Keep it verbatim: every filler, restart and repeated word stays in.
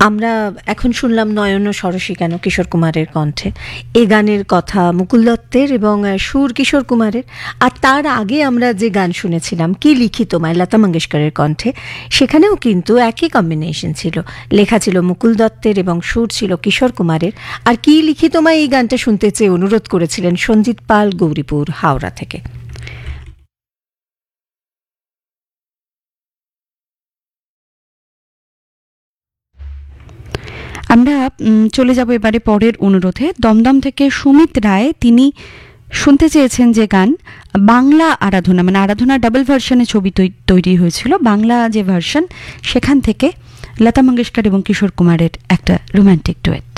আমরা এখন শুনলাম নয়ন ও সরসী কেন কিশোর কুমারের কণ্ঠে, এ গানের কথা মুকুল দত্তের এবং সুর কিশোর কুমারের। আর তার আগে আমরা যে গান শুনেছিলাম কি লিখি তোমায় লতা মঙ্গেশকরের কণ্ঠে, সেখানেও কিন্তু একই কম্বিনেশন ছিল, লেখা ছিল মুকুল দত্তের এবং সুর ছিল কিশোর কুমারের। আর কি লিখি তোমায় এই গানটা শুনতে চেয়ে অনুরোধ করেছিলেন সঞ্জিত পাল গৌরীপুর হাওড়া থেকে। আমরা চলে যাব এবারে পরের অনুরোধে। দমদম থেকে সুমিত রায়, তিনি শুনতে চেয়েছেন যে গান বাংলা আরাধনা, মানে আরাধনা ডাবল ভার্সনে ছবি তৈরি হয়েছিল, বাংলা যে ভার্সন সেখান থেকে লতা মঙ্গেশকর এবং কিশোর কুমারের একটা রোমান্টিক ডুয়েট।